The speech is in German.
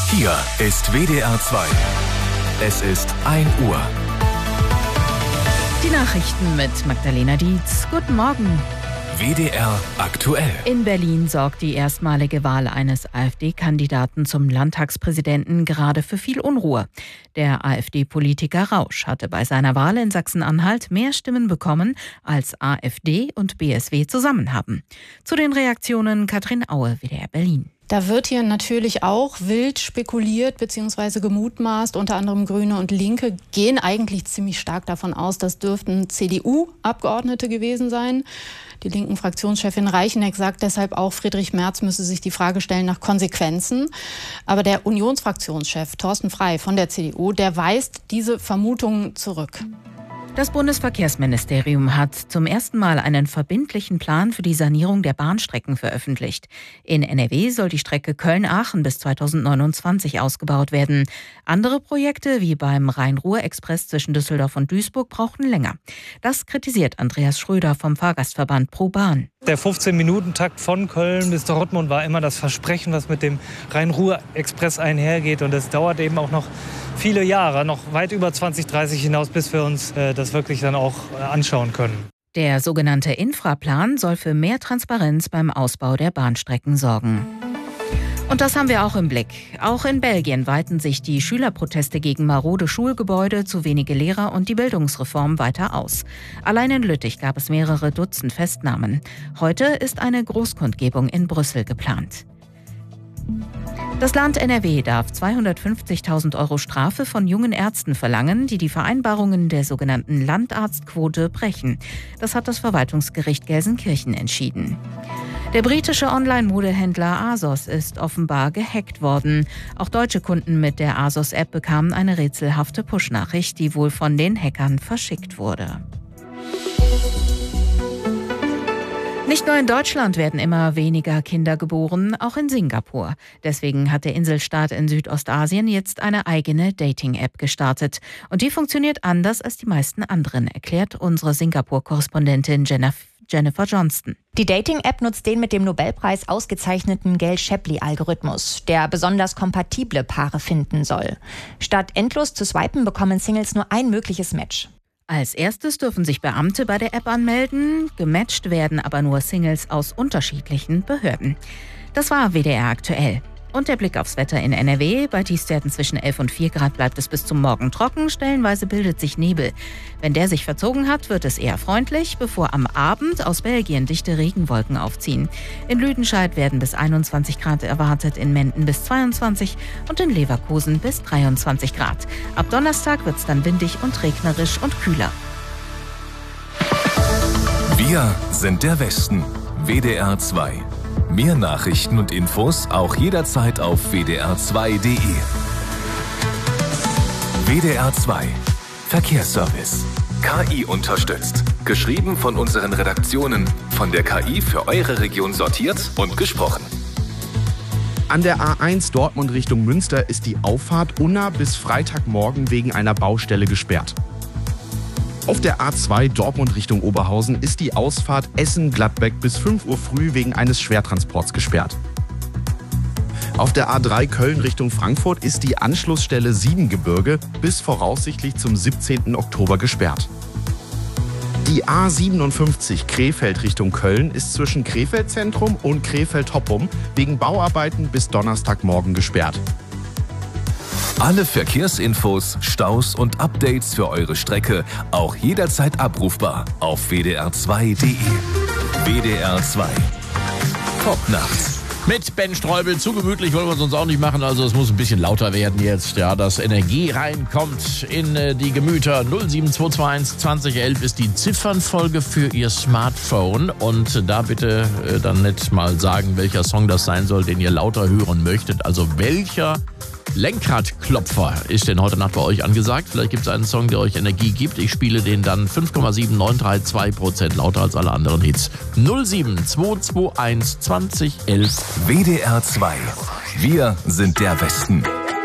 Hier ist WDR 2. Es ist 1 Uhr. Die Nachrichten mit Magdalena Dietz. Guten Morgen. WDR aktuell. In Berlin sorgt die erstmalige Wahl eines AfD-Kandidaten zum Landtagspräsidenten gerade für viel Unruhe. Der AfD-Politiker Rausch hatte bei seiner Wahl in Sachsen-Anhalt mehr Stimmen bekommen, als AfD und BSW zusammen haben. Zu den Reaktionen Katrin Aue, WDR Berlin. Da wird hier natürlich auch wild spekuliert bzw. gemutmaßt. Unter anderem Grüne und Linke gehen eigentlich ziemlich stark davon aus, das dürften CDU-Abgeordnete gewesen sein. Die linken Fraktionschefin Reicheneck sagt deshalb auch, Friedrich Merz müsse sich die Frage stellen nach Konsequenzen. Aber der Unionsfraktionschef Thorsten Frey von der CDU, der weist diese Vermutungen zurück. Das Bundesverkehrsministerium hat zum ersten Mal einen verbindlichen Plan für die Sanierung der Bahnstrecken veröffentlicht. In NRW soll die Strecke Köln-Aachen bis 2029 ausgebaut werden. Andere Projekte, wie beim Rhein-Ruhr-Express zwischen Düsseldorf und Duisburg, brauchten länger. Das kritisiert Andreas Schröder vom Fahrgastverband ProBahn. Der 15-Minuten-Takt von Köln bis Dortmund war immer das Versprechen, was mit dem Rhein-Ruhr-Express einhergeht. Und es dauert eben auch noch viele Jahre, noch weit über 2030 hinaus, bis wir uns das wirklich dann auch anschauen können. Der sogenannte Infraplan soll für mehr Transparenz beim Ausbau der Bahnstrecken sorgen. Und das haben wir auch im Blick. Auch in Belgien weiten sich die Schülerproteste gegen marode Schulgebäude, zu wenige Lehrer und die Bildungsreform weiter aus. Allein in Lüttich gab es mehrere Dutzend Festnahmen. Heute ist eine Großkundgebung in Brüssel geplant. Das Land NRW darf 250.000 € Strafe von jungen Ärzten verlangen, die die Vereinbarungen der sogenannten Landarztquote brechen. Das hat das Verwaltungsgericht Gelsenkirchen entschieden. Der britische Online-Modehändler ASOS ist offenbar gehackt worden. Auch deutsche Kunden mit der ASOS-App bekamen eine rätselhafte Push-Nachricht, die wohl von den Hackern verschickt wurde. Nicht nur in Deutschland werden immer weniger Kinder geboren, auch in Singapur. Deswegen hat der Inselstaat in Südostasien jetzt eine eigene Dating-App gestartet. Und die funktioniert anders als die meisten anderen, erklärt unsere Singapur-Korrespondentin Jennifer Johnston. Die Dating-App nutzt den mit dem Nobelpreis ausgezeichneten Gale-Shapley-Algorithmus, der besonders kompatible Paare finden soll. Statt endlos zu swipen, bekommen Singles nur ein mögliches Match. Als erstes dürfen sich Beamte bei der App anmelden. Gematcht werden aber nur Singles aus unterschiedlichen Behörden. Das war WDR aktuell. Und der Blick aufs Wetter in NRW. Bei Tiefstwerten zwischen 11 und 4 Grad bleibt es bis zum Morgen trocken. Stellenweise bildet sich Nebel. Wenn der sich verzogen hat, wird es eher freundlich, bevor am Abend aus Belgien dichte Regenwolken aufziehen. In Lüdenscheid werden bis 21 Grad erwartet, in Menden bis 22 und in Leverkusen bis 23 Grad. Ab Donnerstag wird es dann windig und regnerisch und kühler. Wir sind der Westen. WDR 2. Mehr Nachrichten und Infos auch jederzeit auf wdr2.de. WDR 2 Verkehrsservice. KI unterstützt. Geschrieben von unseren Redaktionen. Von der KI für eure Region sortiert und gesprochen. An der A1 Dortmund Richtung Münster ist die Auffahrt Unna bis Freitagmorgen wegen einer Baustelle gesperrt. Auf der A2 Dortmund Richtung Oberhausen ist die Ausfahrt Essen-Gladbeck bis 5 Uhr früh wegen eines Schwertransports gesperrt. Auf der A3 Köln Richtung Frankfurt ist die Anschlussstelle Siebengebirge bis voraussichtlich zum 17. Oktober gesperrt. Die A57 Krefeld Richtung Köln ist zwischen Krefeld Zentrum und Krefeld Toppum wegen Bauarbeiten bis Donnerstagmorgen gesperrt. Alle Verkehrsinfos, Staus und Updates für eure Strecke auch jederzeit abrufbar auf wdr2.de. WDR 2. Top nachts. Mit Ben Streubel, zu gemütlich wollen wir es uns auch nicht machen, also es muss ein bisschen lauter werden jetzt, ja, dass Energie reinkommt in die Gemüter. 07221 2011 ist die Ziffernfolge für Ihr Smartphone und da bitte dann nicht mal sagen, welcher Song das sein soll, den ihr lauter hören möchtet, also welcher Lenkradklopfer ist denn heute Nacht bei euch angesagt? Vielleicht gibt es einen Song, der euch Energie gibt. Ich spiele den dann 5,7932% lauter als alle anderen Hits. 07221 2011. WDR 2. Wir sind der Westen.